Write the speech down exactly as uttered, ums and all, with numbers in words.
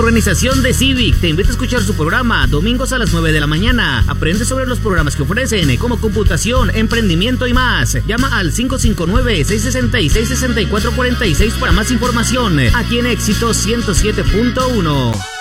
organización de Civic te invita a escuchar su programa domingos a las nueve de la mañana. Aprende sobre los programas que ofrecen, como computación, emprendimiento y más. Llama al cinco cinco nueve, seis seis seis, seis cuatro cuatro seis para más información. Aquí en Éxito ciento siete punto uno.